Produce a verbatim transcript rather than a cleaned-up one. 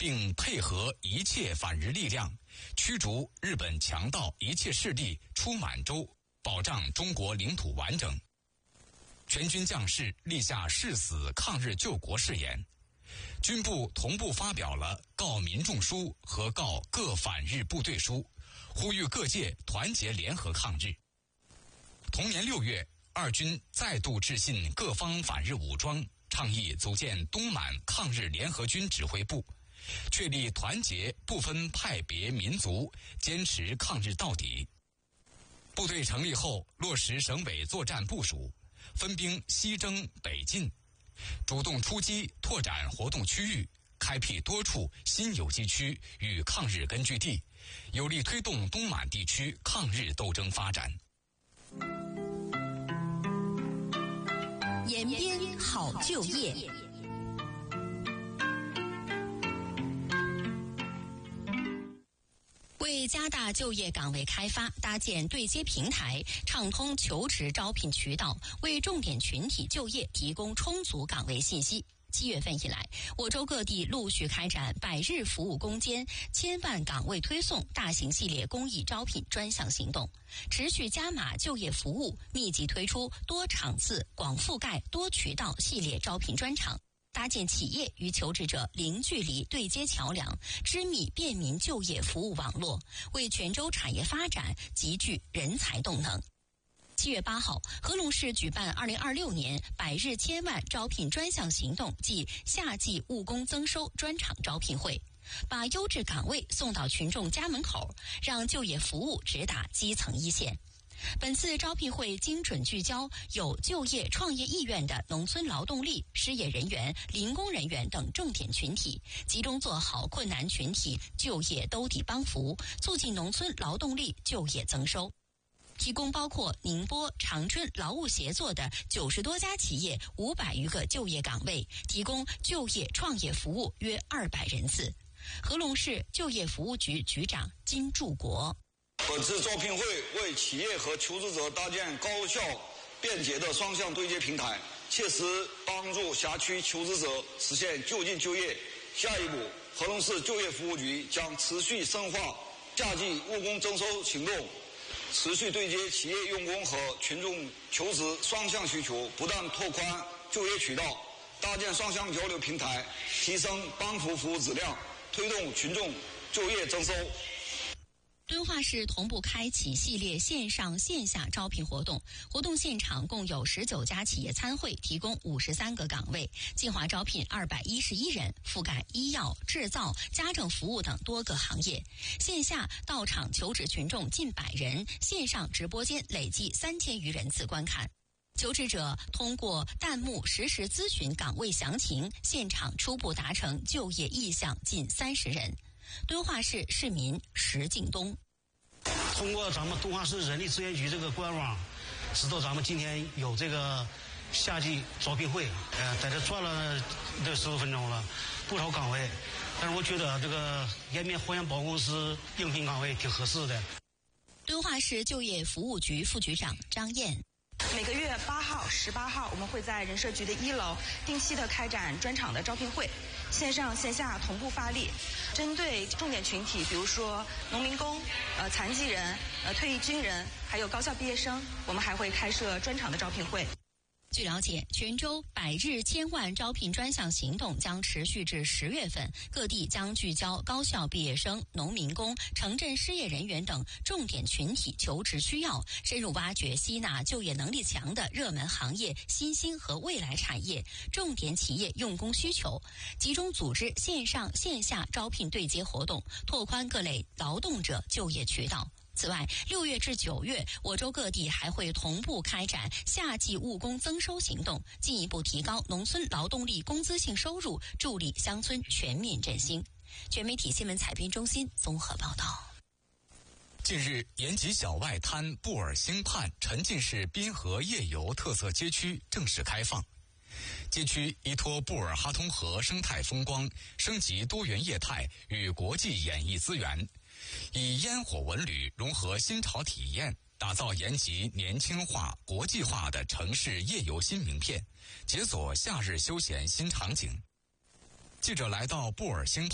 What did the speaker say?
并配合一切反日力量，驱逐日本强盗一切势力出满洲，保障中国领土完整。全军将士立下誓死抗日救国誓言。军部同步发表了告民众书和告各反日部队书，呼吁各界团结联合抗日。同年六月，二军再度致信各方反日武装，倡议组建东满抗日联合军指挥部，确立团结不分派别民族，坚持抗日到底。部队成立后，落实省委作战部署，分兵西征北进，主动出击，拓展活动区域，开辟多处新游击区与抗日根据地，有力推动东满地区抗日斗争发展。 延边好就业。为加大就业岗位开发，搭建对接平台，畅通求职招聘渠道，为重点群体就业提供充足岗位信息。七月份以来，我州各地陆续开展百日服务攻坚、千万岗位推送大型系列公益招聘专项行动，持续加码就业服务，密集推出多场次、广覆盖、多渠道系列招聘专场，搭建企业与求职者零距离对接桥梁，织密便民就业服务网络，为泉州产业发展集聚人才动能。七月八号，合龙市举办二零二六年百日千万招聘专项行动暨夏季务工增收专场招聘会，把优质岗位送到群众家门口，让就业服务直达基层一线。本次招聘会精准聚焦有就业创业意愿的农村劳动力、失业人员、零工人员等重点群体，集中做好困难群体就业兜底帮扶，促进农村劳动力就业增收。提供包括宁波、长春劳务协作的九十多家企业五百余个就业岗位，提供就业创业服务约二百人次。合龙市就业服务局局长金柱国： 本次招聘会为企业和求职者搭建高效便捷的双向对接平台，切实帮助辖区求职者实现就近就业。下一步，合龙市就业服务局将持续深化夏季务工增收行动，持续对接企业用工和群众求职双向需求，不断拓宽就业渠道，搭建双向交流平台，提升帮扶服务质量，推动群众就业增收。 敦化市同步开启系列线上线下招聘活动，活动现场共有十九家企业参会，提供五十三个岗位，计划招聘二百一十一人，覆盖医药、制造、家政服务等多个行业。线下到场求职群众近百人，线上直播间累计三千余人次观看。求职者通过弹幕实时咨询岗位详情，现场初步达成就业意向近三十人。敦化市市民石敬东： 通过咱们敦化市人力资源局这个官网，知道咱们今天有这个夏季招聘会，呃，在这转了这十多分钟了，不少岗位，但是我觉得这个延边货源保公司应聘岗位挺合适的。 敦化市就业服务局副局长张燕： 每个月八号、十八号，我们会在人社局的一楼定期的开展专场的招聘会，线上线下同步发力，针对重点群体，比如说农民工、呃残疾人、呃退役军人，还有高校毕业生，我们还会开设专场的招聘会。 据了解，泉州百日千万招聘专项行动将持续至十月份，各地将聚焦高校毕业生、农民工、城镇失业人员等重点群体求职需要，深入挖掘吸纳就业能力强的热门行业、新兴和未来产业、重点企业用工需求，集中组织线上线下招聘对接活动，拓宽各类劳动者就业渠道。此外，六月至九月，我州各地还会同步开展夏季务工增收行动，进一步提高农村劳动力工资性收入，助力乡村全面振兴。全媒体新闻采编中心综合报道。 近日，延吉小外滩布尔兴畔沉浸式滨河夜游特色街区正式开放。街区依托布尔哈通河生态风光，升级多元业态与国际演艺资源，以烟火文旅融合新潮体验，打造延吉年轻化、国际化的城市夜游新名片，解锁夏日休闲新场景。记者来到布尔兴